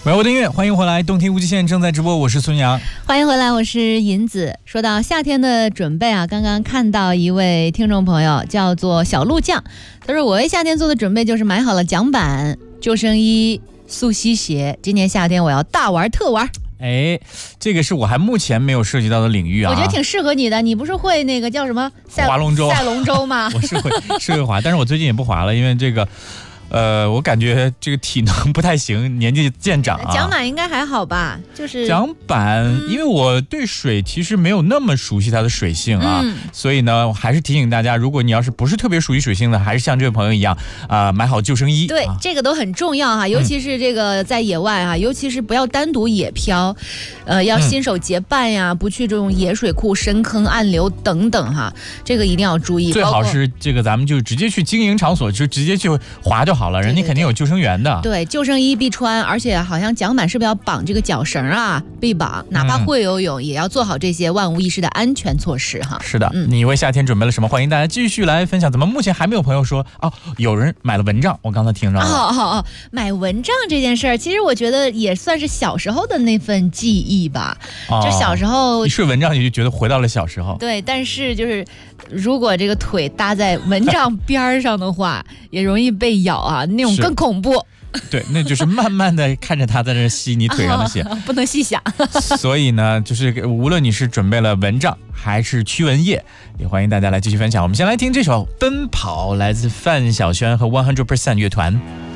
美国的音乐，欢迎回来，动听无极限正在直播，我是孙阳。 欢迎回来，我是银子。说到夏天的准备啊，刚刚看到一位听众朋友叫做小鹿酱，他说我为夏天做的准备就是买好了桨板、救生衣、速吸鞋，今年夏天我要大玩特玩。 哎，这个是我还目前没有涉及到的领域啊。 我觉得挺适合你的，你不是会那个叫什么划龙舟、 赛龙舟吗？ 我是会划，但是我最近也不划了，因为这个。我感觉这个体能不太行，年纪渐长啊。 桨板应该还好吧？就是桨板，因为我对水其实没有那么熟悉它的水性啊，所以呢，还是提醒大家，如果你要是不是特别熟悉水性的，还是像这位朋友一样买好救生衣。 对，这个都很重要哈，尤其是这个在野外啊，尤其是不要单独野漂，要新手结伴呀，不去这种野水库、深坑、暗流等等哈，这个一定要注意。 最好是这个咱们就直接去经营场所，就直接去划就好了，人家肯定有救生员的。 对，救生衣必穿，而且好像桨板是不是要绑这个脚绳啊？必绑，哪怕会游泳，也要做好这些万无一失的安全措施哈。 是的，你为夏天准备了什么？欢迎大家继续来分享。怎么目前还没有朋友说有人买了蚊帐？我刚才听着了。 买蚊帐这件事儿，其实我觉得也算是小时候的那份记忆吧。就小时候一睡蚊帐，你就觉得回到了小时候。 对，但是就是如果这个腿搭在蚊帐边上的话，也容易被咬啊，那种更恐怖。 对，那就是慢慢的看着他在那吸你腿上的血， 不能细想。 所以呢，就是无论你是准备了蚊帐还是驱蚊液，也欢迎大家来继续分享。我们先来听这首《奔跑》，来自范晓萱和100% 乐团。